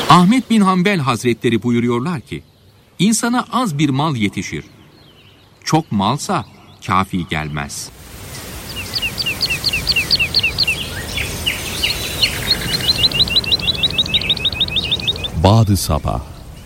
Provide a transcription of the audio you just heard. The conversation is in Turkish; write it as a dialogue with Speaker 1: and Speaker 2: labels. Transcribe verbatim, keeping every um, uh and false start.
Speaker 1: Ahmet bin Hanbel Hazretleri buyuruyorlar ki, insana az bir mal yetişir. Çok malsa kafi gelmez.
Speaker 2: Bâd-ı Sabah.